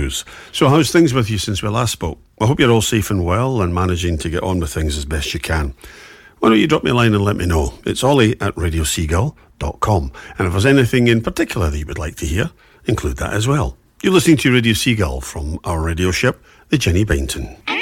news. So how's things with you since we last spoke? I hope you're all safe and well and managing to get on with things as best you can. Why don't you drop me a line and let me know? It's ollie@radioseagull.com. And if there's anything in particular that you would like to hear, include that as well. You're listening to Radio Seagull from our radio ship, the Jenny Bainton.